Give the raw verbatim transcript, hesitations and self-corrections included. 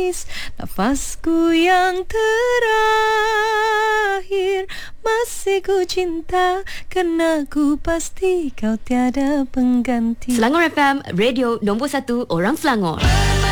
menangis, nafasku yang terakhir. Masih ku cinta kerana ku pasti kau tiada pengganti. Selangor F M, radio nombor satu orang Selangor.